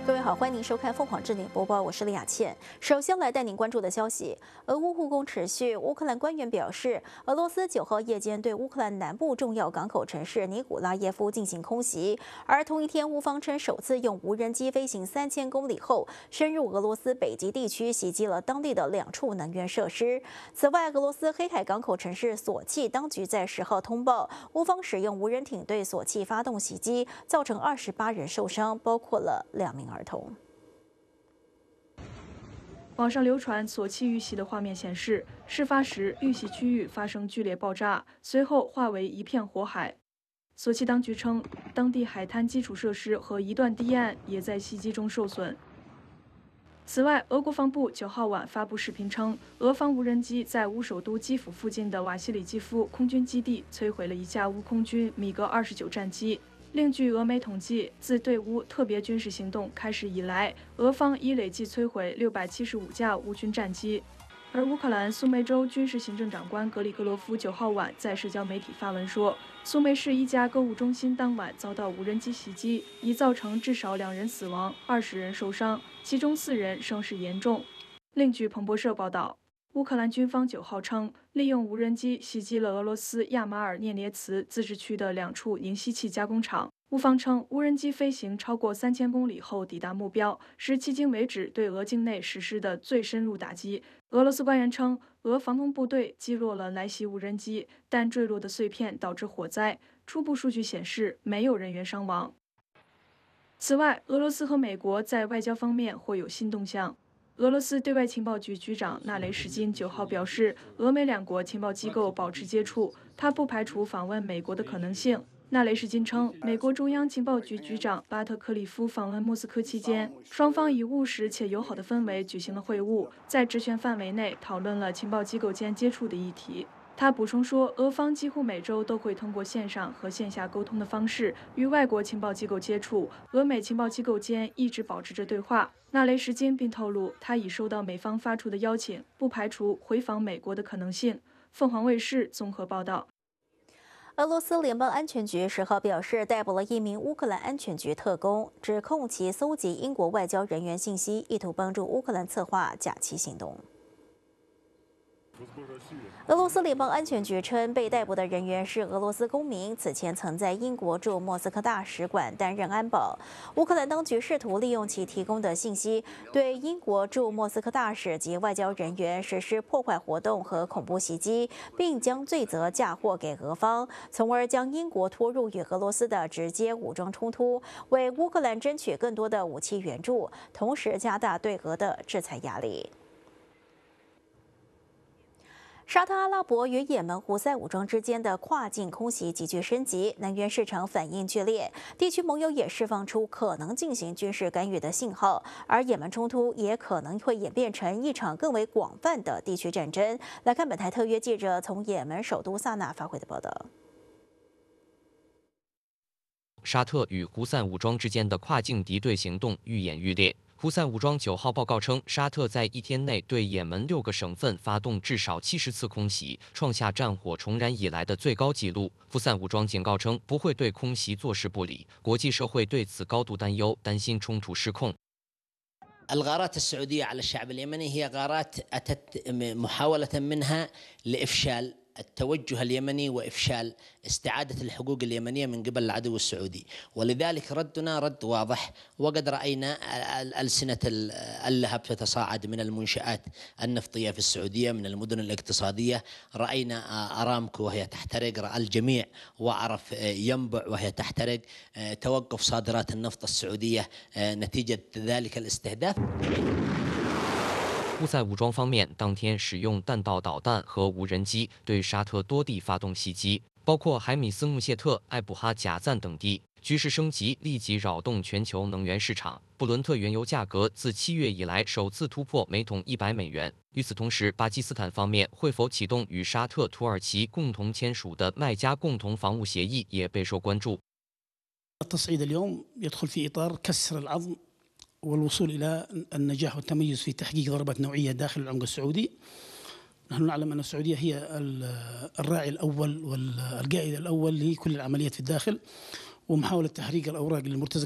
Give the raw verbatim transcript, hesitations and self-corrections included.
各位好，欢迎您收看《凤凰置顶播报》，我是李雅倩。首先来带您关注的消息：俄乌互攻持续。乌克兰官员表示，俄罗斯九号夜间对乌克兰南部重要港口城市尼古拉耶夫进行空袭，而同一天，乌方称首次用无人机飞行三千公里后，深入俄罗斯北极地区，袭击了当地的两处能源设施。此外，俄罗斯黑海港口城市索契当局在十号通报，乌方使用无人艇对索契发动袭击，造成二十八人受伤，包括了两名儿童。 网上流传索契遇袭的画面显示，事发时遇袭区域发生剧烈爆炸，随后化为一片火海。索契当局称，当地海滩基础设施和一段堤岸也在袭击中受损。此外，俄国防部九号晚发布视频称，俄方无人机在乌首都基辅附近的瓦西里基夫空军基地摧毁了一架乌空军米格二十九战机。另据俄媒统计，自对乌特别军事行动开始以来，俄方已累计摧毁六百七十五架乌军战机。而乌克兰苏梅州军事行政长官格里戈罗夫九号晚在社交媒体发文说，苏梅市一家购物中心当晚遭到无人机袭击，已造成至少两人死亡，二十人受伤，其中四人伤势严重。另据彭博社报道，乌克兰军方九号称，利用无人机袭击了俄罗斯亚马尔涅涅茨自治区的两处银锡器加工厂。乌方称，无人机飞行超过三千公里后抵达目标，是迄今为止对俄境内实施的最深入打击。俄罗斯官员称，俄防空部队击落了来袭无人机，但坠落的碎片导致火灾。初步数据显示，没有人员伤亡。此外，俄罗斯和美国在外交方面或有新动向。俄罗斯对外情报局局长纳雷什金九号表示，俄美两国情报机构保持接触，他不排除访问美国的可能性。纳雷什金称，美国中央情报局局长巴特克里夫访问莫斯科期间，双方以务实且友好的氛围举行了会晤，在职权范围内讨论了情报机构间接触的议题。他补充说，俄方几乎每周都会通过线上和线下沟通的方式与外国情报机构接触，俄美情报机构间一直保持着对话。纳雷什金并透露，他已收到美方发出的邀请，不排除回访美国的可能性。凤凰卫视综合报道。 俄罗斯联邦安全局十号表示，逮捕了一名乌克兰安全局特工，指控其搜集英国外交人员信息，意图帮助乌克兰策划假期行动。俄罗斯联邦安全局称，被逮捕的人员是俄罗斯公民，此前曾在英国驻莫斯科大使馆担任安保。乌克兰当局试图利用其提供的信息，对英国驻莫斯科大使及外交人员实施破坏活动和恐怖袭击，并将罪责嫁祸给俄方，从而将英国拖入与俄罗斯的直接武装冲突，为乌克兰争取更多的武器援助，同时加大对俄的制裁压力。沙特阿拉伯与也门胡塞武装之间的跨境空袭急剧升级，能源市场反应剧烈，地区盟友也释放出可能进行军事干预的信号，而也门冲突也可能会演变成一场更为广泛的地区战争。来看本台特约记者从也门首都萨那发回的报道。 沙特与胡塞武装之间的跨境敌对行动愈演愈烈。胡塞武装九号报告称，沙特在一天内对也门六个省份发动至少七十次空袭，创下战火重燃以来的最高纪录。胡塞武装警告称，不会对空袭坐视不理，国际社会对此高度担忧，担心冲突失控。 الغارات السعودية على الشعب اليمني هي غارات أتت محاولة منها لإفشال التوجه اليمني وإفشال استعادة الحقوق اليمنية من قبل العدو السعودي، ولذلك ردنا رد واضح، وقد رأينا ألسنة اللهب تتصاعد من المنشآت النفطية في السعودية، من المدن الاقتصادية، رأينا أرامكو وهي تحترق، رأى الجميع وعرف ينبع وهي تحترق، توقف صادرات النفط السعودية نتيجة ذلك الاستهداف。 胡塞武装方面当天使用弹道导弹和无人机对沙特多地发动袭击，包括海米斯穆谢特、艾布哈贾赞等地。局势升级立即扰动全球能源市场，布伦特原油价格自七月以来首次突破每桶一百美元。与此同时，巴基斯坦方面会否启动与沙特、土耳其共同签署的麦加共同防务协议也备受关注。 التصعيد اليوم يدخل في إطار كسر العظم والوصول إلى النجاح والتميز في تحقيق ضربات نوعية داخل العمق السعودي. نحن نعلم أن السعودية هي الراعي الأول والقائد الأول لكل العمليات في الداخل، ومحاولة تحريك الأوراق المرتزقة